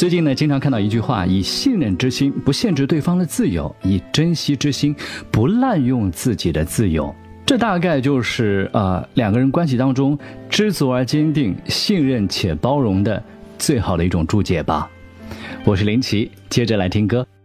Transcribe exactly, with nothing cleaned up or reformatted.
最近呢，经常看到一句话，以信任之心不限制对方的自由，以珍惜之心不滥用自己的自由。这大概就是呃两个人关系当中知足而坚定，信任且包容的最好的一种注解吧。我是林奇，接着来听歌。